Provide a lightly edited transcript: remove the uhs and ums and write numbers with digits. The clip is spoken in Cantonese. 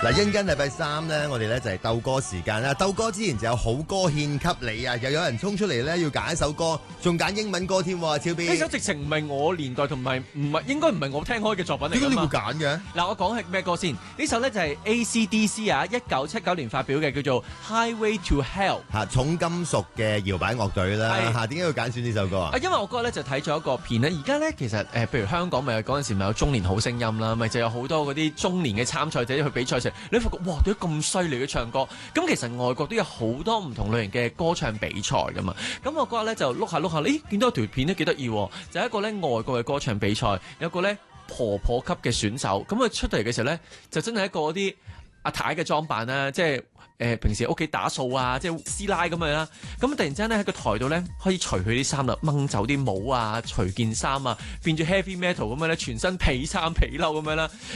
嗱，一陣間禮拜三咧，我哋咧就係鬥歌時間啦。鬥歌之前就有好歌獻給你啊！又有人衝出嚟咧，要揀一首歌，仲揀英文歌添喎，超 B。 呢首直情唔係我年代同埋應該唔係我聽開嘅作品嚟㗎嘛。 點解你會揀嘅？ 嗱，我講係咩歌先？呢首咧就係 AC/DC 啊，1979年發表嘅，叫做 Highway to Hell。 重金屬嘅搖擺樂隊啦。點解要揀選呢首歌啊？ 因為我嗰日咧就睇咗一個片咧，而家咧其實譬如香港咪嗰陣時咪有中年好聲音啦，咪就有好多嗰啲中年嘅參賽者去比賽時，你發覺哇點解咁犀利嘅唱歌？咁其實外國都有好多唔同類型嘅歌唱比賽噶嘛。咁我嗰日咧就碌下，咦見到條片都幾得意喎，就係一個咧外國嘅歌唱比賽，有個咧婆婆級嘅選手，咁佢出到嚟嘅時候咧，就真係一個嗰啲阿太嘅裝扮啦，即係平時屋企打掃啊，即係師奶咁樣啦。咁突然之間咧喺個台度咧，可以除佢啲衫啦，掹走啲帽啊，除件衫啊，變咗 heavy metal 咁樣咧，全身皮衫皮褸咁樣啦。